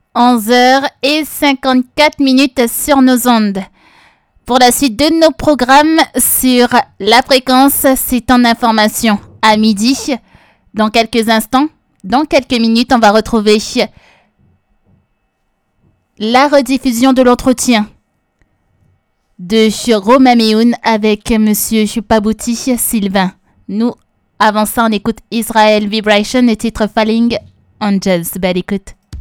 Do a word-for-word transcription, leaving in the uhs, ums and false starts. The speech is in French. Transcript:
onze heures cinquante-quatre minutes sur nos ondes. Pour la suite de nos programmes sur la fréquence, c'est en information à midi. Dans quelques instants, dans quelques minutes, on va retrouver la rediffusion de l'entretien de Romain Méhoun avec Monsieur Pabouti Sylvain. Nous, avant ça, on écoute Israel Vibration et titre Falling Angels. Belle écoute.